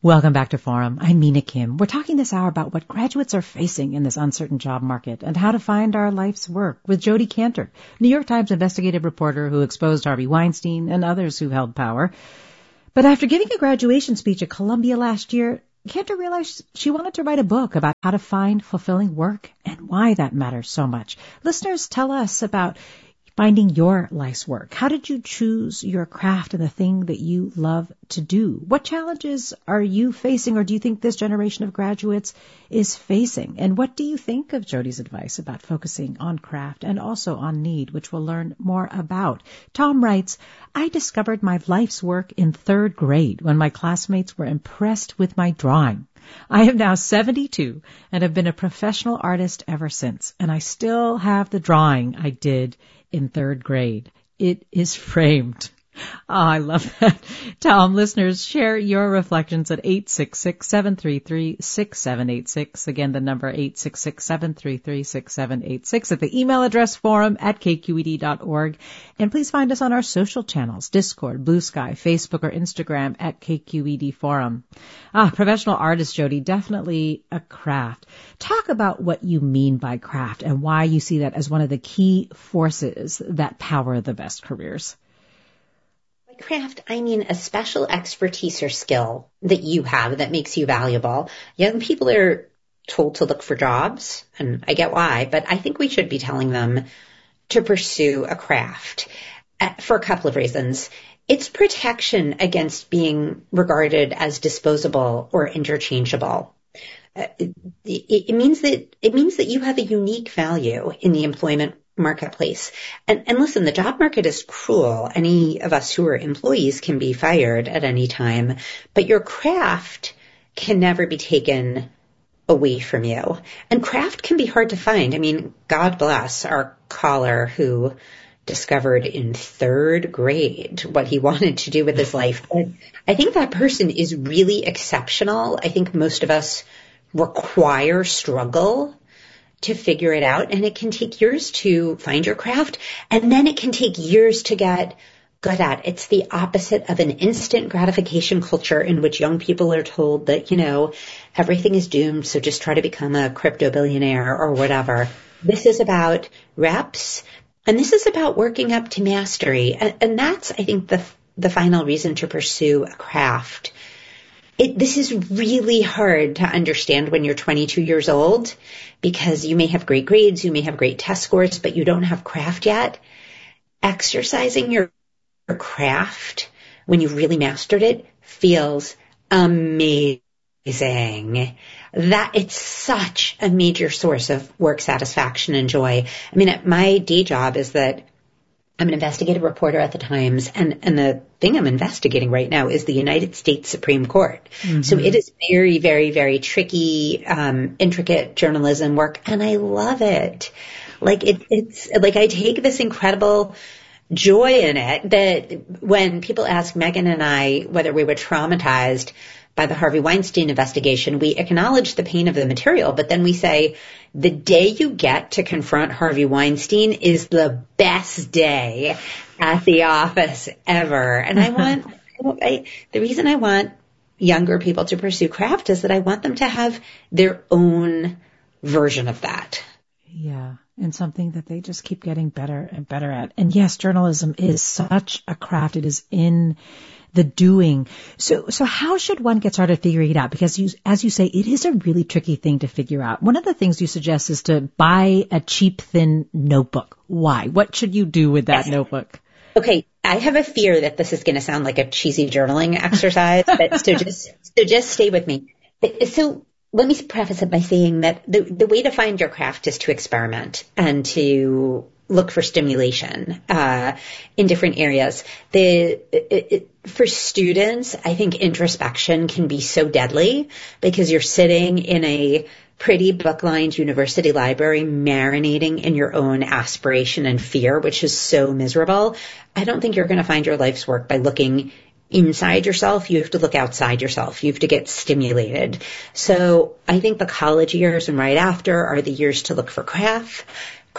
Welcome back to Forum. I'm Mina Kim. We're talking this hour about what graduates are facing in this uncertain job market and how to find our life's work with Jodi Kantor, New York Times investigative reporter who exposed Harvey Weinstein and others who held power. But after giving a graduation speech at Columbia last year, Kantor realized she wanted to write a book about how to find fulfilling work and why that matters so much. Listeners, tell us about finding your life's work. How did you choose your craft and the thing that you love to do? What challenges are you facing, or do you think this generation of graduates is facing? And what do you think of Jodi's advice about focusing on craft and also on need, which we'll learn more about? Tom writes, I discovered my life's work in third grade when my classmates were impressed with my drawing. I am now 72 and have been a professional artist ever since, and I still have the drawing I did in third grade. It is framed. Oh, I love that. Tom, listeners, share your reflections at 866-733-6786. Again, the number 866-733-6786 at the email address forum@kqed.org. And please find us on our social channels, Discord, Blue Sky, Facebook, or Instagram at KQED Forum. Professional artist, Jodi, definitely a craft. Talk about what you mean by craft and why you see that as one of the key forces that power the best careers. Craft, I mean a special expertise or skill that you have that makes you valuable. Young people are told to look for jobs, and I get why, but I think we should be telling them to pursue a craft for a couple of reasons. It's protection against being regarded as disposable or interchangeable. It means that you have a unique value in the employment marketplace. And listen, the job market is cruel. Any of us who are employees can be fired at any time, but your craft can never be taken away from you. And craft can be hard to find. I mean, God bless our caller who discovered in third grade what he wanted to do with his life. But I think that person is really exceptional. I think most of us require struggle to figure it out, and it can take years to find your craft, and then it can take years to get good at. It's the opposite of an instant gratification culture in which young people are told that, everything is doomed, so just try to become a crypto billionaire or whatever. This is about reps, and this is about working up to mastery, and that's, I think, the final reason to pursue a craft. This is really hard to understand when you're 22 years old because you may have great grades, you may have great test scores, but you don't have craft yet. Exercising your craft when you've really mastered it feels amazing. That it's such a major source of work satisfaction and joy. I mean, my day job is that I'm an investigative reporter at the Times, and the thing I'm investigating right now is the United States Supreme Court. Mm-hmm. So it is very, very, very tricky, intricate journalism work, and I love it. It's like I take this incredible joy in it that when people ask Megan and I whether we were traumatized by the Harvey Weinstein investigation, we acknowledge the pain of the material, but then we say, the day you get to confront Harvey Weinstein is the best day at the office ever. And the reason I want younger people to pursue craft is that I want them to have their own version of that. Yeah. And something that they just keep getting better and better at. And yes, journalism is such a craft. It is in the doing. So how should one get started figuring it out? Because as you say, it is a really tricky thing to figure out. One of the things you suggest is to buy a cheap, thin notebook. Why? What should you do with that notebook? Okay. I have a fear that this is going to sound like a cheesy journaling exercise, but so just stay with me. So let me preface it by saying that the way to find your craft is to experiment and to look for stimulation in different areas. For students, I think introspection can be so deadly because you're sitting in a pretty book-lined university library marinating in your own aspiration and fear, which is so miserable. I don't think you're going to find your life's work by looking inside yourself. You have to look outside yourself. You have to get stimulated. So I think the college years and right after are the years to look for craft.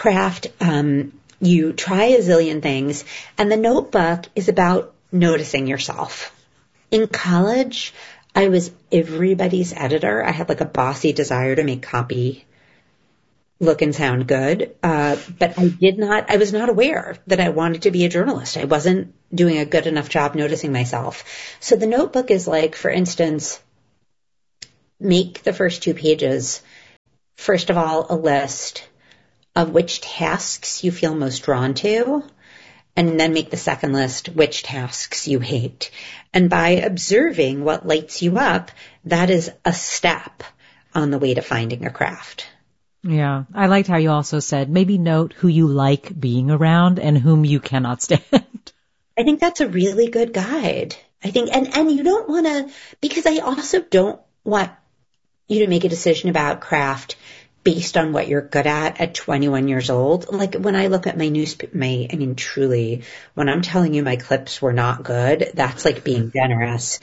You try a zillion things, and the notebook is about noticing yourself. In college, I was everybody's editor. I had like a bossy desire to make copy look and sound good. But I was not aware that I wanted to be a journalist. I wasn't doing a good enough job noticing myself. So the notebook is like, for instance, make the first 2 pages, first of all, a list of which tasks you feel most drawn to, and then make the second list, which tasks you hate. And by observing what lights you up, that is a step on the way to finding a craft. Yeah. I liked how you also said maybe note who you like being around and whom you cannot stand. I think that's a really good guide. I think, and you don't want to, because I also don't want you to make a decision about craft based on what you're good at 21 years old. Like when I look at truly, when I'm telling you my clips were not good, that's like being generous.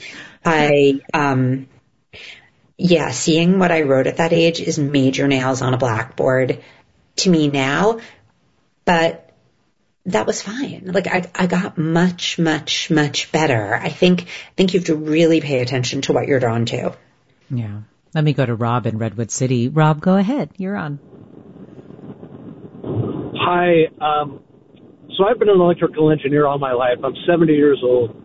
Seeing what I wrote at that age is major nails on a blackboard to me now, but that was fine. Like I got much, much, much better. I think you have to really pay attention to what you're drawn to. Yeah. Let me go to Rob in Redwood City. Rob, go ahead. You're on. Hi. So I've been an electrical engineer all my life. I'm 70 years old.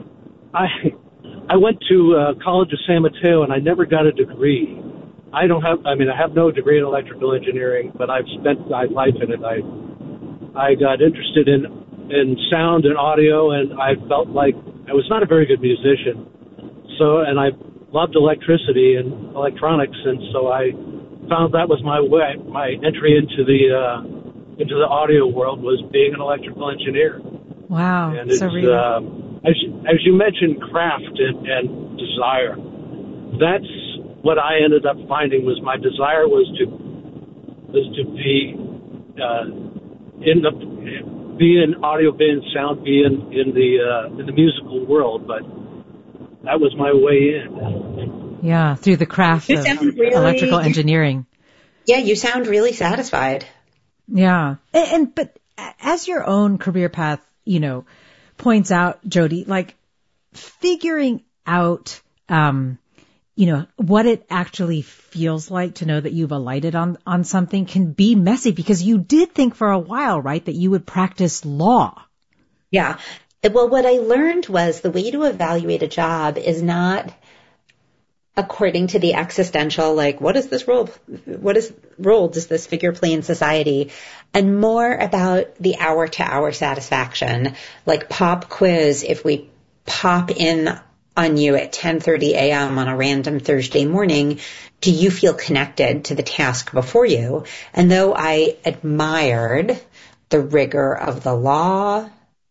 I went to College of San Mateo, and I never got a degree. I have no degree in electrical engineering, but I've spent my life in it. I got interested in sound and audio, and I felt like I was not a very good musician. And I loved electricity and electronics, and so I found that was my way. My entry into the audio world was being an electrical engineer. Wow. And it's, as you mentioned, craft and desire. That's what I ended up finding was my desire was to be in audio, be in sound, be in the musical world, but that was my way in. Yeah, through the craft of electrical engineering. Yeah, you sound really satisfied. Yeah. But as your own career path, points out, Jody, like figuring out, what it actually feels like to know that you've alighted on something can be messy because you did think for a while, right, that you would practice law. Yeah. Well, what I learned was the way to evaluate a job is not according to the existential, like, what role does this figure play in society? And more about the hour-to-hour satisfaction. Like pop quiz, if we pop in on you at 10:30 a.m. on a random Thursday morning, do you feel connected to the task before you? And though I admired the rigor of the law,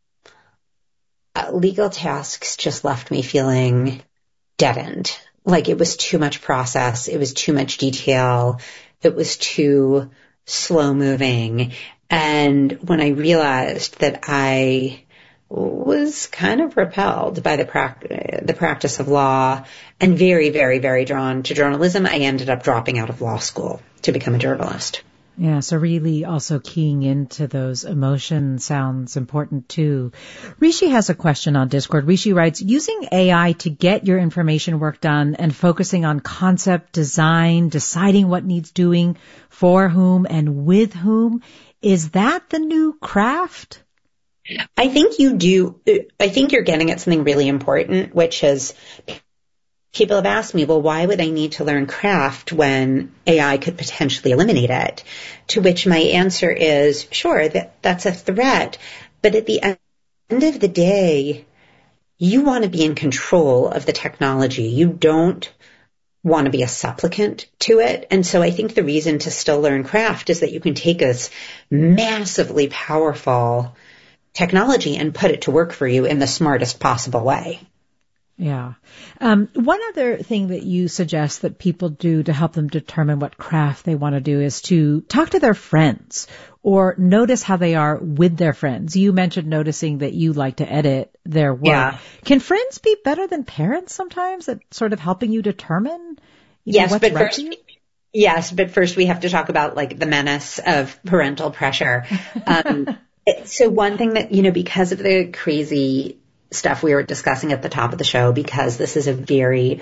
legal tasks just left me feeling deadened. Like it was too much process. It was too much detail. It was too slow moving. And when I realized that I was kind of repelled by the practice of law and very, very, very drawn to journalism, I ended up dropping out of law school to become a journalist. Yeah, so really also keying into those emotions sounds important too. Rishi has a question on Discord. Rishi writes, using AI to get your information work done and focusing on concept design, deciding what needs doing, for whom and with whom, is that the new craft? I think you do. I think you're getting at something really important, which is people have asked me, well, why would I need to learn craft when AI could potentially eliminate it? To which my answer is, sure, that's a threat. But at the end of the day, you want to be in control of the technology. You don't want to be a supplicant to it. And so I think the reason to still learn craft is that you can take this massively powerful technology and put it to work for you in the smartest possible way. Yeah. One other thing that you suggest that people do to help them determine what craft they want to do is to talk to their friends or notice how they are with their friends. You mentioned noticing that you like to edit their work. Yeah. Can friends be better than parents sometimes at sort of helping you determine what's right for you? Yes, but first we have to talk about like the menace of parental pressure. So one thing that, because of the crazy stuff we were discussing at the top of the show, because this is a very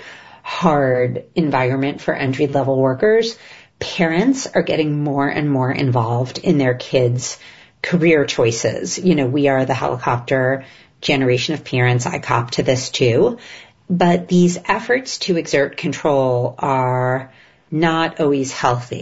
hard environment for entry-level workers, parents are getting more and more involved in their kids' career choices. You know, we are the helicopter generation of parents. I cop to this too. But these efforts to exert control are not always healthy.